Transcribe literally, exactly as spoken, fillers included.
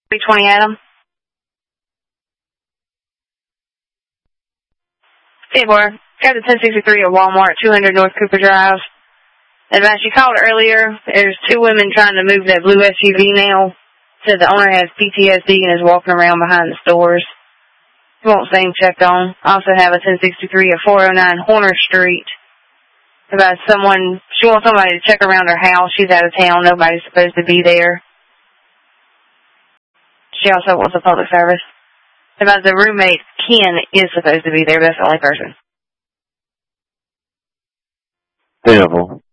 three twenty Adam. Hey, boy. Got the ten sixty-three at Walmart, two hundred North Cooper Drive. Advice, you called earlier. There's two women trying to move that blue S U V now. Said the owner has P T S D and is walking around behind the stores. He won't seem checked on. I also have a ten sixty-three at four oh nine Horner Street. About someone, she wants somebody to check around her house. She's out of town. Nobody's supposed to be there. She also wants a public service. About the roommate, Ken is supposed to be there. That's the only person. Devil.